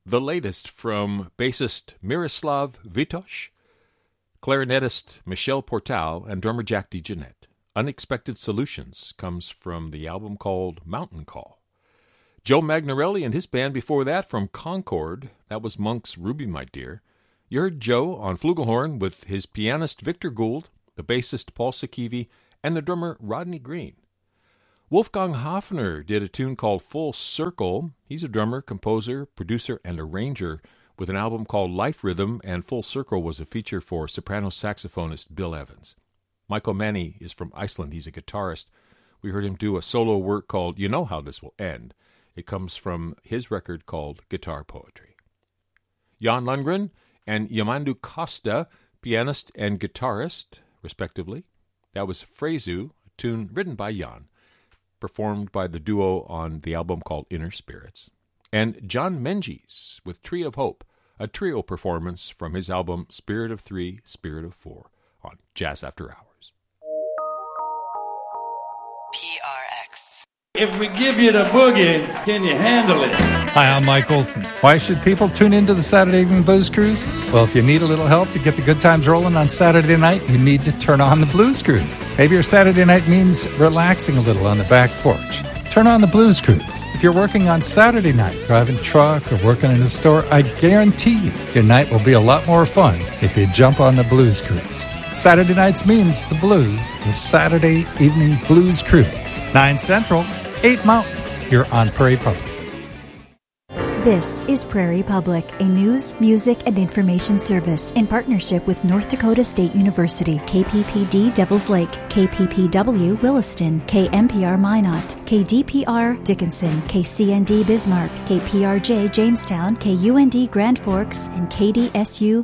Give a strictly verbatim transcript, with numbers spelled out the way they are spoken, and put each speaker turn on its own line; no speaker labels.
the latest from bassist Miroslav Vitosh, clarinetist Michel Portal, and drummer Jack DeJohnette. Unexpected Solutions comes from the album called Mountain Call. Joe Magnarelli and his band before that from Concord, that was Monk's Ruby My Dear. You heard Joe on flugelhorn with his pianist Victor Gould, the bassist Paul Sakivi, and the drummer Rodney Green. Wolfgang Hafner did a tune called Full Circle. He's a drummer, composer, producer, and arranger with an album called Life Rhythm, and Full Circle was a feature for soprano saxophonist Bill Evans. Michael Manny is from Iceland. He's a guitarist. We heard him do a solo work called You Know How This Will End. It comes from his record called Guitar Poetry. Jan Lundgren and Yamandu Costa, pianist and guitarist, respectively. That was Frezu, a tune written by Jan, performed by the duo on the album called Inner Spirits. And John Menges with Tree of Hope, a trio performance from his album Spirit of Three, Spirit of Four on Jazz After Hours.
P R X.
If we give you the boogie, can you handle it?
Hi, I'm Mike Olson. Why should people tune into the Saturday Evening Blues Cruise? Well, if you need a little help to get the good times rolling on Saturday night, you need to turn on the Blues Cruise. Maybe your Saturday night means relaxing a little on the back porch. Turn on the Blues Cruise. If you're working on Saturday night, driving truck or working in a store, I guarantee you your night will be a lot more fun if you jump on the Blues Cruise. Saturday nights means the blues, the Saturday Evening Blues Cruise. nine Central, eight Mountain. You're on Prairie Public.
This is Prairie Public, a news, music, and information service in partnership with North Dakota State University, K P P D Devils Lake, K P P W Williston, K M P R Minot, K D P R Dickinson, K C N D Bismarck, K P R J Jamestown, K U N D Grand Forks, and K D S U